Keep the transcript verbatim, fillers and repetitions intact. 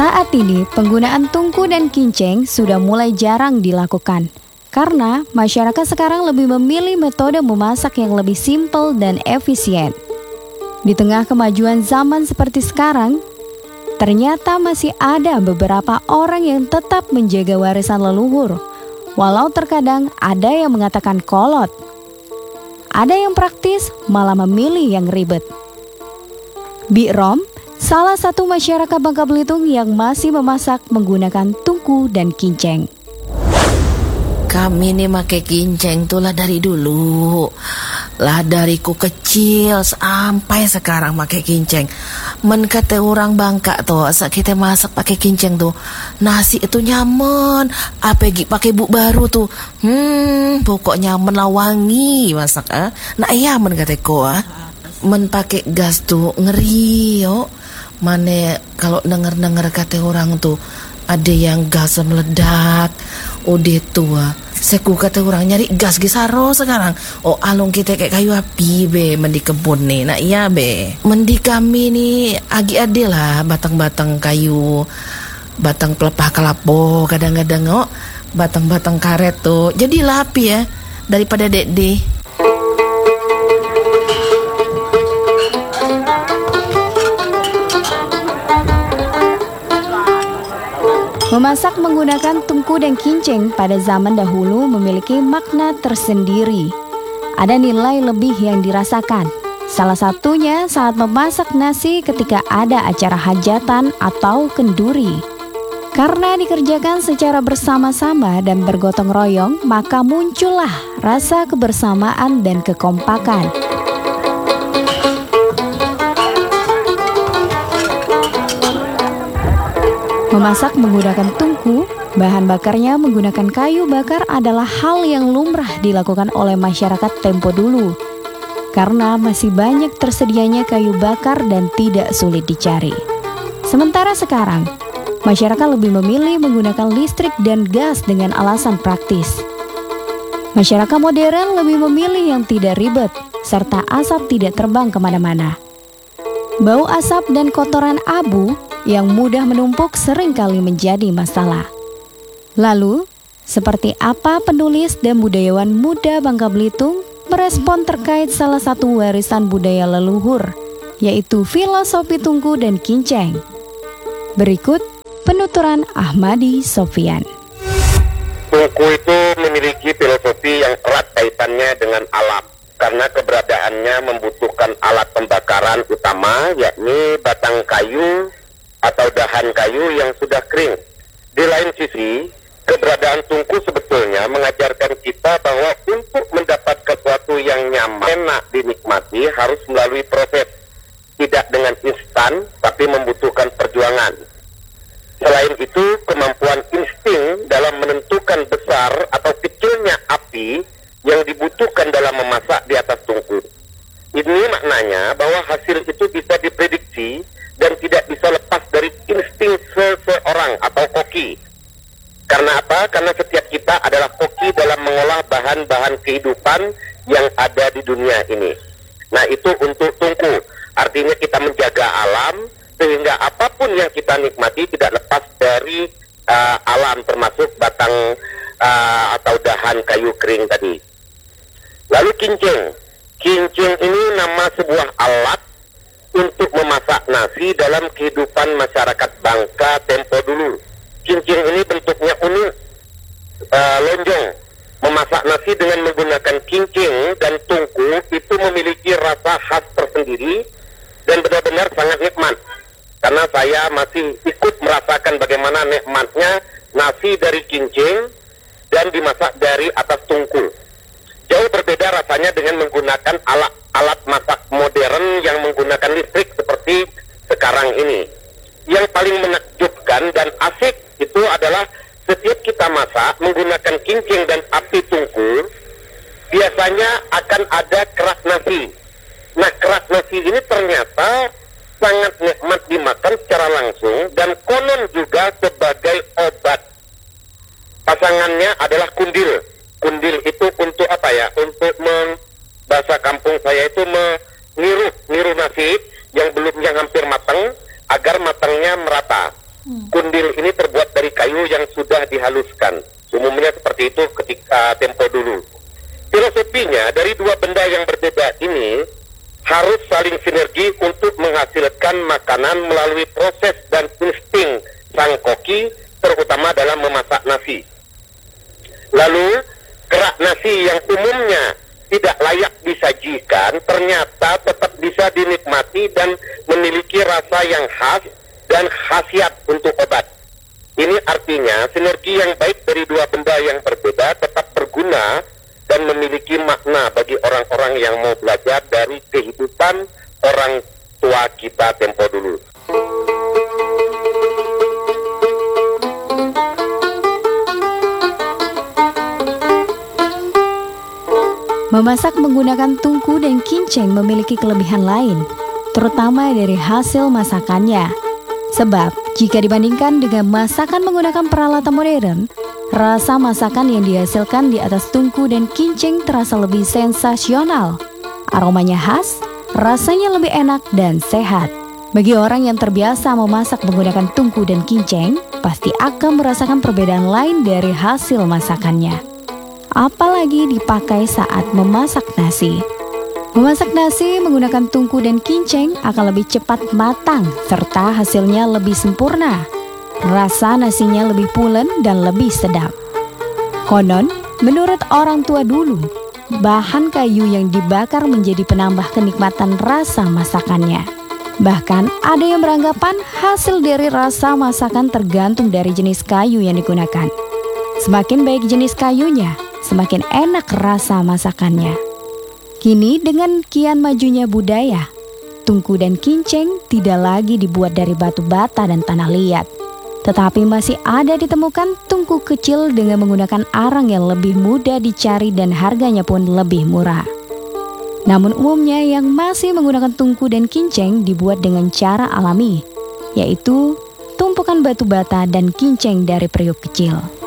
Saat ini, penggunaan tungku dan kinceng sudah mulai jarang dilakukan karena masyarakat sekarang lebih memilih metode memasak yang lebih simpel dan efisien. Di tengah kemajuan zaman seperti sekarang, ternyata masih ada beberapa orang yang tetap menjaga warisan leluhur, walau terkadang ada yang mengatakan kolot. Ada yang praktis, malah memilih yang ribet. Bi Rom, salah satu masyarakat Bangka Belitung yang masih memasak menggunakan tungku dan kinceng. Kami nih make kinceng tuh lah dari dulu. Lah dariku kecil sampai sekarang make kinceng. Men kata orang Bangka tuh, saat kita masak pakai kinceng tuh, nasi itu nyaman. Apalagi pakai buk baru tuh. Hmm, pokoknya nyaman lah, wangi masak ah. Nah iya men kataku ah. Men pakai gas tuh ngeri yo. Mana kalau denger-denger kata orang tuh ada yang gas meledak. Udah tua seku kata orang nyari gas gisaro sekarang. Oh alung kita kayak kayu api be mendi kebun nih. Nah iya be mendi kami nih agi ade lah batang-batang kayu, batang pelepah kelapo, kadang-kadang oh batang-batang karet tuh jadi api ya daripada dede. Memasak menggunakan tungku dan kinceng pada zaman dahulu memiliki makna tersendiri. Ada nilai lebih yang dirasakan. Salah satunya saat memasak nasi ketika ada acara hajatan atau kenduri. Karena dikerjakan secara bersama-sama dan bergotong royong, maka muncullah rasa kebersamaan dan kekompakan. Memasak menggunakan tungku, bahan bakarnya menggunakan kayu bakar adalah hal yang lumrah dilakukan oleh masyarakat tempo dulu. Karena masih banyak tersedianya kayu bakar dan tidak sulit dicari. Sementara sekarang, masyarakat lebih memilih menggunakan listrik dan gas dengan alasan praktis. Masyarakat modern lebih memilih yang tidak ribet, serta asap tidak terbang kemana-mana. Bau asap dan kotoran abu yang mudah menumpuk seringkali menjadi masalah. Lalu, seperti apa penulis dan budayawan muda Bangka Belitung merespon terkait salah satu warisan budaya leluhur, yaitu filosofi tungku dan kinceng? Berikut penuturan Ahmadi Sofyan. Tungku itu memiliki filosofi yang erat kaitannya dengan alam, karena keberadaannya membutuhkan alat pembakaran utama, yakni batang kayu atau dahan kayu yang sudah kering. Di lain sisi, keberadaan tungku sebetulnya mengajarkan kita bahwa untuk mendapatkan sesuatu yang nyaman, enak dinikmati harus melalui proses, tidak dengan instan, tapi membutuhkan perjuangan. Selain itu, kemampuan insting dalam menentukan besar atau kecilnya api yang dibutuhkan dalam memasak di atas tungku. Ini maknanya bahwa hasil itu bisa diprediksi dan tidak bisa lepas dari insting seseorang atau koki. Karena apa? Karena setiap kita adalah koki dalam mengolah bahan-bahan kehidupan yang ada di dunia ini. Nah itu untuk tungku. Artinya kita menjaga alam sehingga apapun yang kita nikmati tidak lepas dari uh, alam, termasuk batang uh, atau dahan kayu kering tadi. Lalu kinceng. Kinceng ini nama sebuah alat untuk memasak nasi dalam kehidupan masyarakat Bangka tempo dulu. Kinceng ini bentuknya unik, uh, lonjong. Memasak nasi dengan menggunakan kinceng dan tungku itu memiliki rasa khas tersendiri dan benar-benar sangat nikmat. Karena saya masih ikut merasakan bagaimana nikmatnya nasi dari kinceng dan dimasak dari atas tungku. Jauh berbeda rasanya dengan menggunakan alat-alat masak modern yang menggunakan listrik seperti sekarang ini. Yang paling menakjubkan dan asik itu adalah setiap kita masak menggunakan kinceng dan api tungku, biasanya akan ada kerak nasi. Nah, kerak nasi ini ternyata sangat nikmat dimakan secara langsung dan konon juga sebagai obat. Pasangannya adalah kundil. Kundil itu untuk apa ya? Untuk mem, bahasa kampung saya itu meniru niru nasi yang belum yang hampir matang agar matangnya merata. Kundil ini terbuat dari kayu yang sudah dihaluskan. Umumnya seperti itu ketika tempo dulu. Filosofinya, dari dua benda yang berbeda ini harus saling sinergi untuk menghasilkan makanan melalui proses dan insting sang koki, terutama dalam memasak nasi. Lalu, kerak nasi yang umumnya tidak layak disajikan ternyata tetap bisa dinikmati dan memiliki rasa yang khas dan khasiat untuk obat. Ini artinya sinergi yang baik dari dua benda yang berbeda tetap berguna dan memiliki makna bagi orang-orang yang mau belajar dari kehidupan orang tua kita tempo dulu. Memasak menggunakan tungku dan kinceng memiliki kelebihan lain, terutama dari hasil masakannya. Sebab, jika dibandingkan dengan masakan menggunakan peralatan modern, rasa masakan yang dihasilkan di atas tungku dan kinceng terasa lebih sensasional. Aromanya khas, rasanya lebih enak dan sehat. Bagi orang yang terbiasa memasak menggunakan tungku dan kinceng, pasti akan merasakan perbedaan lain dari hasil masakannya. Apalagi dipakai saat memasak nasi. Memasak nasi menggunakan tungku dan kinceng akan lebih cepat matang serta hasilnya lebih sempurna. Rasa nasinya lebih pulen dan lebih sedap. Konon, menurut orang tua dulu, bahan kayu yang dibakar menjadi penambah kenikmatan rasa masakannya. Bahkan ada yang beranggapan hasil dari rasa masakan tergantung dari jenis kayu yang digunakan. Semakin baik jenis kayunya, semakin enak rasa masakannya. Kini dengan kian majunya budaya, tungku dan kinceng tidak lagi dibuat dari batu bata dan tanah liat. Tetapi masih ada ditemukan tungku kecil dengan menggunakan arang yang lebih mudah dicari dan harganya pun lebih murah. Namun umumnya yang masih menggunakan tungku dan kinceng dibuat dengan cara alami, yaitu tumpukan batu bata dan kinceng dari periuk kecil.